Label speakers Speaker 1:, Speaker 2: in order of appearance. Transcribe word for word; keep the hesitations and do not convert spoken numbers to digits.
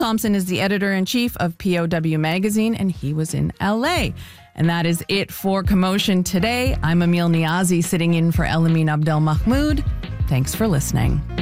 Speaker 1: Thompson is the editor-in-chief of P O W Magazine, and he was in L A. And that is it for Commotion today. I'm Emil Niazi, sitting in for Elamin Abdel Mahmoud. Thanks for listening.